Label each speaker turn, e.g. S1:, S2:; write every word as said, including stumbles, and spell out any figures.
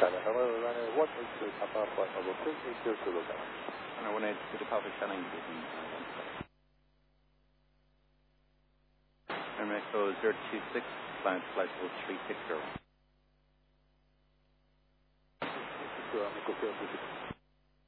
S1: China. Hello, runway one eight two, Papa flight level two eight zero Zulu Golf.
S2: Runway one eight two, Papa Charlie, Runway Echo zero two six, flight flight level three six zero.
S1: Echo zero two six.